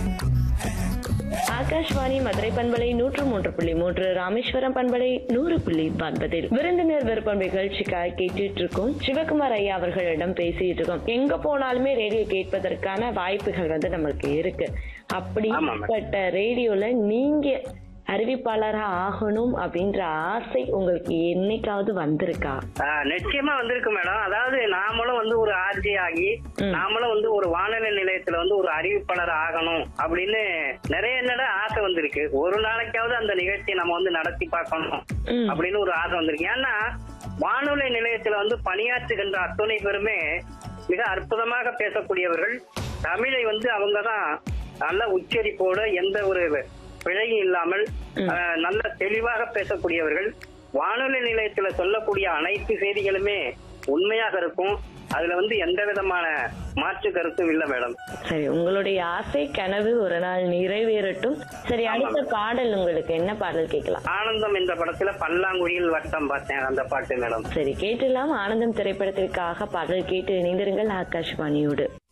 ஆகாஷ்வாணி மதுரை பண்பலை 103.3, ராமேஸ்வரம் பண்பலை 100.9 விருந்தினர் விருப்பம் நிகழ்ச்சிக்காக கேட்டுட்டு இருக்கோம். சிவகுமார் ஐயா அவர்களிடம் பேசிட்டு இருக்கோம். எங்க போனாலுமே ரேடியோ கேட்பதற்கான வாய்ப்புகள் நமக்கு இருக்கு. அப்படிப்பட்ட ரேடியோல நீங்க அறிவிப்பாளரா ஆகணும் அப்படின்ற ஆசை உங்களுக்கு என்னைக்காவது வந்திருக்கா? நிச்சயமா வந்திருக்கு மேடம். அதாவது நாமளும் ஒரு ஆர்ஜி ஆகி நாமளும் ஒரு வானொலி நிலையத்துல ஒரு அறிவிப்பாளர் ஆகணும் அப்படின்னு நிறைய ஆசை வந்திருக்கு. ஒரு நாளைக்காவது அந்த நிகழ்ச்சியை நம்ம நடத்தி பார்க்கணும் அப்படின்னு ஒரு ஆசை வந்திருக்கு. ஏன்னா வானொலி நிலையத்துல பணியாற்றுகின்ற அத்துணை பேருமே மிக அற்புதமாக பேசக்கூடியவர்கள். தமிழை அவங்கதான் நல்ல உச்சரிப்போடு எந்த ஒரு பிழையும் இல்லாமல் நல்ல தெளிவாக பேசக்கூடியவர்கள். வானொலி நிலையத்துல சொல்லக்கூடிய அனைத்து செய்திகளுமே உண்மையாக இருக்கும். அதுல எந்த விதமான மாற்று கருத்தும் இல்ல மேடம். சரி, உங்களுடைய ஆசை கனவு ஒரு நாள் நிறைவேறட்டும். சரி, அடுத்த பாடல் உங்களுக்கு என்ன பாடல் கேட்கலாம்? ஆனந்தம் என்ற படத்துல பல்லாங்குழியில் வட்டம் பார்த்தேன், அந்த பாட்டு மேடம். சரி, கேட்டலாம். ஆனந்தம் திரைப்படத்திற்காக பாடல் கேட்டு இணைந்திருங்கள் ஆகாஷ்வாணியோடு.